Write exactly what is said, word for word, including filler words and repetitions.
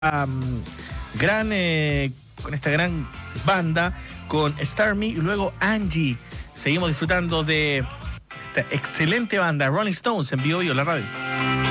um, gran, eh, con esta gran banda, con Start Me y luego Angie. Seguimos disfrutando de esta excelente banda, Rolling Stones, en vivo y en la radio.